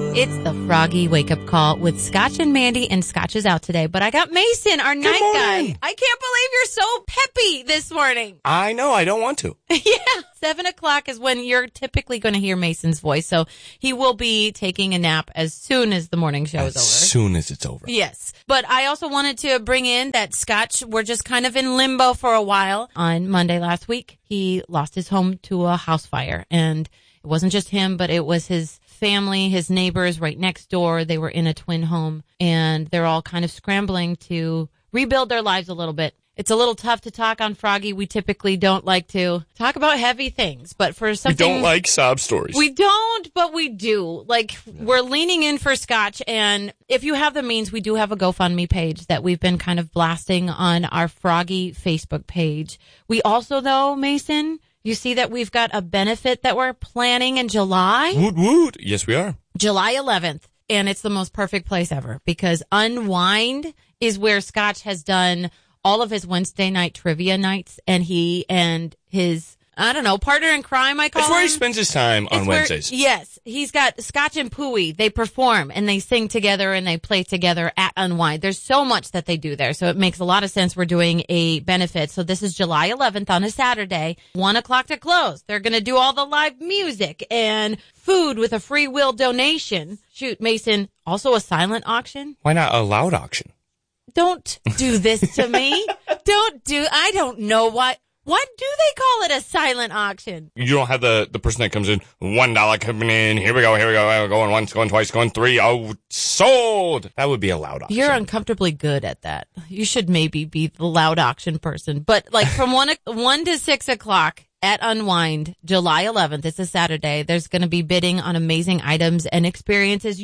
It's the Froggy wake-up call with Scotch and Mandy, and Scotch is out today. But I got Mason, our night guy. I can't believe you're so peppy this morning. I know, I don't want to. Yeah, 7 o'clock is when you're typically going to hear Mason's voice. So he will be taking a nap as soon as the morning show is over. As soon as it's over. Yes. But I also wanted to bring in that Scotch, we're just kind of in limbo for a while. On Monday last week, he lost his home to a house fire. And it wasn't just him, but it was his family, his neighbors right next door. They were in a twin home, and they're all kind of scrambling to rebuild their lives a little bit. It's a little tough to talk on Froggy. We typically don't like to talk about heavy things, but for something... We don't like sob stories. We don't, but we do. We're leaning in for Scotch, and if you have the means, we do have a GoFundMe page that we've been kind of blasting on our Froggy Facebook page. We also, though, Mason... You see that we've got a benefit that we're planning in July? Woot woot. Yes, we are. July 11th. And it's the most perfect place ever because Unwind is where Scotch has done all of his Wednesday night trivia nights. And he and his, partner in crime, I call him. That's where he spends his time on Wednesdays. Yes. He's got Scotch and Pooey. They perform and they sing together and they play together at Unwind. There's so much that they do there. So it makes a lot of sense. We're doing a benefit. So this is July 11th on a Saturday, 1 o'clock to close. They're going to do all the live music and food with a free will donation. Shoot, Mason, also a silent auction. Why not a loud auction? Don't do this to me. I don't know what. Why do they call it a silent auction? You don't have the person that comes in, $1 coming in, here we go, going once, going twice, going three, oh, sold. That would be a loud auction. You're uncomfortably good at that. You should maybe be the loud auction person. But from 1 to 6 o'clock at Unwind, July 11th, it's a Saturday, there's going to be bidding on amazing items and experiences.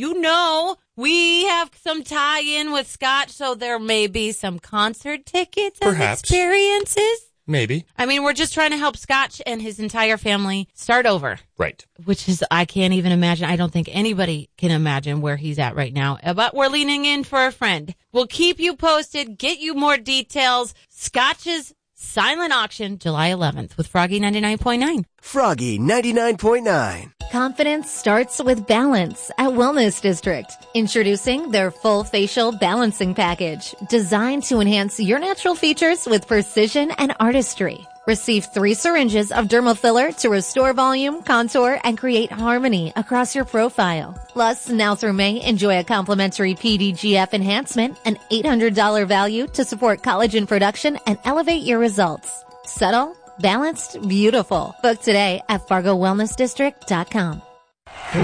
We have some tie-in with Scotch, so there may be some concert tickets and experiences. Maybe. I mean, we're just trying to help Scotch and his entire family start over. Right. Which is, I can't even imagine. I don't think anybody can imagine where he's at right now. But we're leaning in for a friend. We'll keep you posted, get you more details. Scotch's silent auction, July 11th with Froggy 99.9. Froggy 99.9. Confidence starts with balance at Wellness District. Introducing their full facial balancing package, designed to enhance your natural features with precision and artistry. Receive 3 syringes of dermal filler to restore volume, contour, and create harmony across your profile. Plus, now through May, enjoy a complimentary PDGF enhancement, an $800 value to support collagen production and elevate your results. Subtle, balanced, beautiful. Book today at FargoWellnessDistrict.com. 3,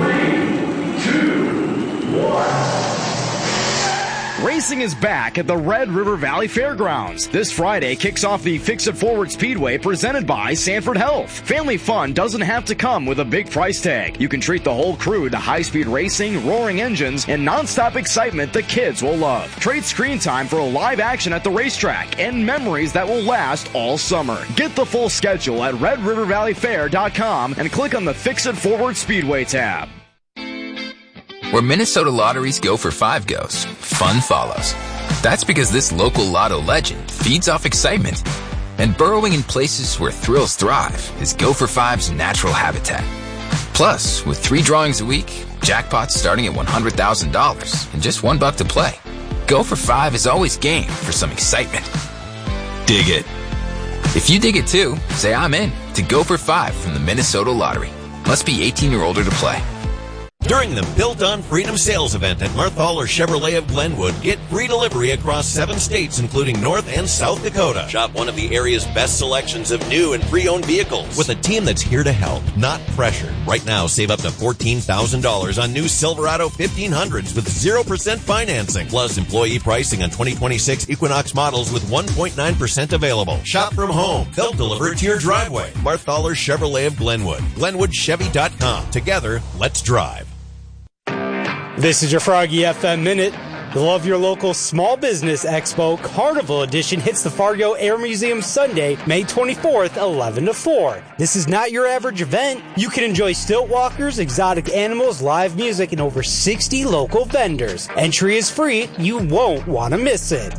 2, 1. Racing is back at the Red River Valley Fairgrounds. This Friday kicks off the Fix It Forward Speedway presented by Sanford Health. Family fun doesn't have to come with a big price tag. You can treat the whole crew to high-speed racing, roaring engines, and non-stop excitement the kids will love. Trade screen time for live action at the racetrack and memories that will last all summer. Get the full schedule at RedRiverValleyFair.com and click on the Fix It Forward Speedway tab. Where Minnesota Lotteries go for 5 goes, fun follows. That's because this local lotto legend feeds off excitement. And burrowing in places where thrills thrive is Go for 5's natural habitat. Plus, with 3 drawings a week, jackpots starting at $100,000 and just $1 to play. Go for 5 is always game for some excitement. Dig it. If you dig it too, say I'm in to Go for 5 from the Minnesota Lottery. Must be 18 or older to play. During the Built on Freedom sales event at Marthaler Chevrolet of Glenwood, get free delivery across 7 states, including North and South Dakota. Shop one of the area's best selections of new and pre-owned vehicles with a team that's here to help, not pressure. Right now, save up to $14,000 on new Silverado 1500s with 0% financing, plus employee pricing on 2026 Equinox models with 1.9% available. Shop from home. They'll deliver it to your driveway. Marthaler Chevrolet of Glenwood. GlenwoodChevy.com. Together, let's drive. This is your Froggy FM Minute. The Love Your Local Small Business Expo Carnival Edition hits the Fargo Air Museum Sunday, May 24th, 11 to 4. This is not your average event. You can enjoy stilt walkers, exotic animals, live music, and over 60 local vendors. Entry is free. You won't want to miss it.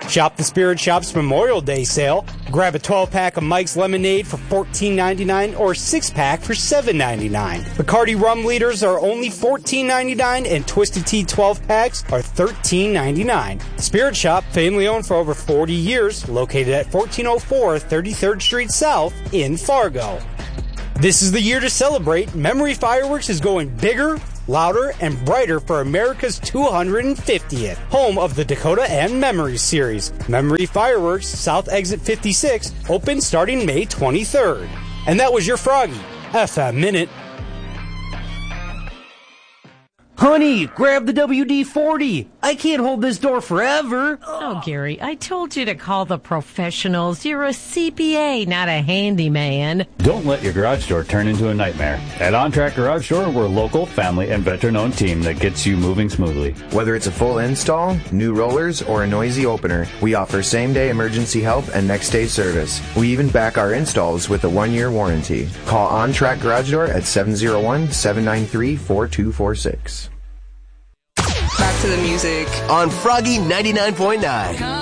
Shop the Spirit Shop's Memorial Day sale. Grab a 12-pack of Mike's Lemonade for $14.99 or 6-pack for $7.99. Bacardi rum liters are only $14.99 and Twisted Tea 12-packs are $13.99. Spirit Shop, family-owned for over 40 years, located at 1404 33rd Street South in Fargo. This is the year to celebrate. Memory Fireworks is going bigger, louder, and brighter for America's 250th, home of the Dakota and Memories series. Memory Fireworks, South Exit 56, open starting May 23rd. And that was your Froggy FM Minute. Honey, grab the WD-40. I can't hold this door forever. Oh, Gary, I told you to call the professionals. You're a CPA, not a handyman. Don't let your garage door turn into a nightmare. At OnTrack Garage Door, we're a local, family, and veteran-owned team that gets you moving smoothly. Whether it's a full install, new rollers, or a noisy opener, we offer same-day emergency help and next-day service. We even back our installs with a 1-year warranty. Call OnTrack Garage Door at 701-793-4246. Back to the music on Froggy 99.9.